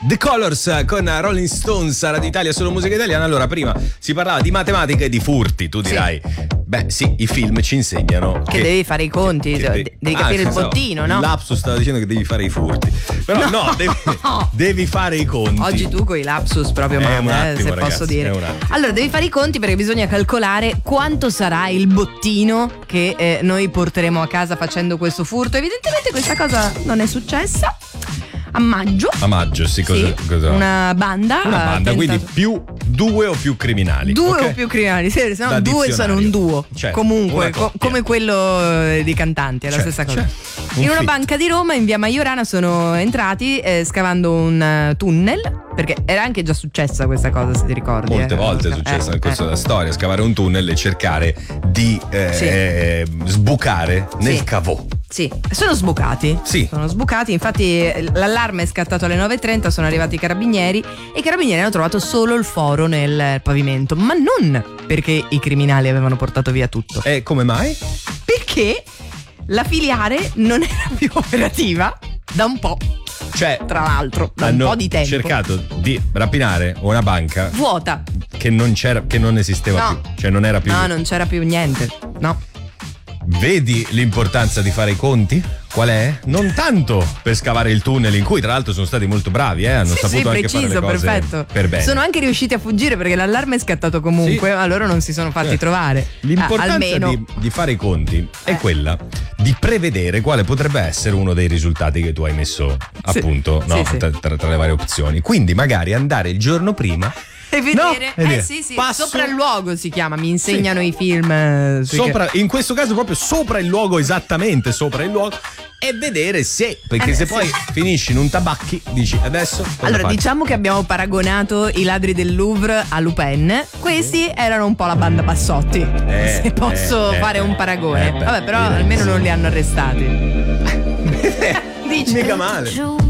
The Colors con Rolling Stones a Radio Italia, solo musica italiana. Allora, prima si parlava di matematica e di furti. Tu dirai, beh sì, i film ci insegnano che devi fare i conti, devi capire il bottino, no? Lapsus stava dicendo che devi fare i furti. Però no, devi fare i conti. Oggi tu con i lapsus proprio male, se ragazzi, posso dire. Allora, devi fare i conti perché bisogna calcolare quanto sarà il bottino che noi porteremo a casa facendo questo furto. Evidentemente questa cosa non è successa. A maggio, sì, cosa? Una banda, quindi più 2 o più criminali. 2 o più criminali, se no 2 sono un duo. Comunque, come quello di cantanti, è la stessa cosa. In una banca di Roma, in via Majorana, sono entrati scavando un tunnel, perché era anche già successa questa cosa, se ti ricordi. Molte volte è successa nel corso della storia, scavare un tunnel e cercare di sbucare nel cavò. Sì, sono sbucati. Sì. Sono sbucati, infatti l'allarme è scattato alle 9:30, sono arrivati i carabinieri e i carabinieri hanno trovato solo il foro nel pavimento, ma non perché i criminali avevano portato via tutto. E come mai? Perché la filiare non era più operativa da un po'. Cioè, tra l'altro, da un po' di tempo. Hanno cercato di rapinare una banca vuota che non esisteva più. Cioè non era più. No, non c'era più niente. No. Vedi l'importanza di fare i conti? Qual è? Non tanto per scavare il tunnel, in cui tra l'altro sono stati molto bravi, hanno saputo anche fare le cose perfetto. Per bene. Sono anche riusciti a fuggire perché l'allarme è scattato comunque, ma loro non si sono fatti trovare. L'importanza di fare i conti è quella di prevedere quale potrebbe essere uno dei risultati che tu hai messo appunto tra le varie opzioni. Quindi magari andare il giorno prima e vedere, sopra il luogo si chiama, mi insegnano i film. In questo caso proprio sopra il luogo, esattamente sopra il luogo, e vedere perché se poi finisci in un tabacchi dici adesso allora faccio? Diciamo che abbiamo paragonato i ladri del Louvre a Lupin, questi erano un po' la banda Bassotti, se posso fare un paragone. Vabbè, però almeno non li hanno arrestati. Dici mica male.